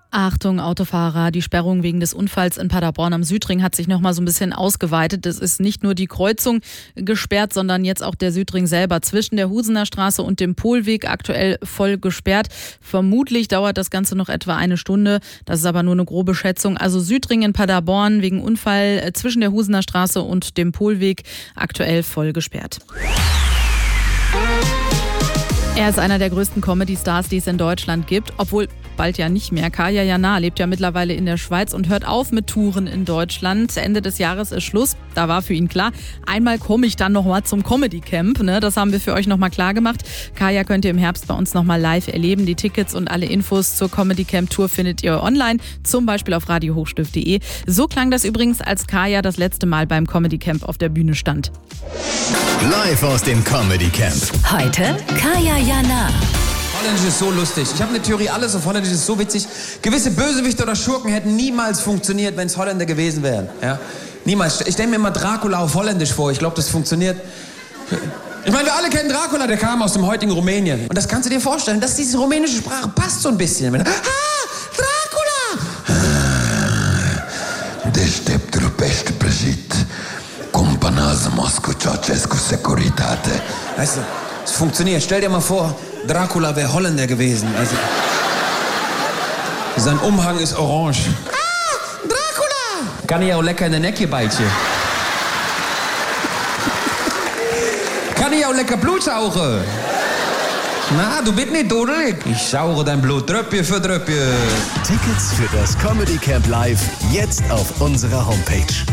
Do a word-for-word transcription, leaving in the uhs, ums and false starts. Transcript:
Achtung, Autofahrer, die Sperrung wegen des Unfalls in Paderborn am Südring hat sich noch mal so ein bisschen ausgeweitet. Es ist nicht nur die Kreuzung gesperrt, sondern jetzt auch der Südring selber zwischen der Husener Straße und dem Polweg aktuell voll gesperrt. Vermutlich dauert das Ganze noch etwa eine Stunde. Das ist aber nur eine grobe Schätzung. Also Südring in Paderborn wegen Unfall zwischen der Husener Straße und dem Polweg aktuell voll gesperrt. Er ist einer der größten Comedy-Stars, die es in Deutschland gibt, obwohl bald ja nicht mehr. Kaya Jana lebt ja mittlerweile in der Schweiz und hört auf mit Touren in Deutschland. Ende des Jahres ist Schluss. Da war für ihn klar, einmal komme ich dann nochmal zum Comedy Camp. Ne? Das haben wir für euch nochmal klar gemacht. Kaya könnt ihr im Herbst bei uns nochmal live erleben. Die Tickets und alle Infos zur Comedy Camp Tour findet ihr online, zum Beispiel auf radio hochstift punkt de. So klang das übrigens, als Kaya das letzte Mal beim Comedy Camp auf der Bühne stand. Live aus dem Comedy Camp. Heute Kaya Jana. Holländisch ist so lustig. Ich habe eine Theorie, alles auf Holländisch ist so witzig. Gewisse Bösewichte oder Schurken hätten niemals funktioniert, wenn es Holländer gewesen wären. Ja? Niemals. Ich stelle mir immer Dracula auf Holländisch vor. Ich glaube, das funktioniert. Ich meine, wir alle kennen Dracula, der kam aus dem heutigen Rumänien. Und das kannst du dir vorstellen, dass diese rumänische Sprache passt so ein bisschen. Ah, Dracula! Deștept rupește prăjit. Companați-mă cu Ceaușescu Securitate. Weißt du, es funktioniert. Stell dir mal vor, Dracula wäre Holländer gewesen. Also, sein Umhang ist orange. Ah, Dracula! Kann ich auch lecker in den Necke bijten. Kann ich auch lecker Blut saugen? Na, du bist nicht dodelig. Ich sauge dein Blut Tröpfchen für Tröpfchen. Tickets für das Comedy Camp Live jetzt auf unserer Homepage.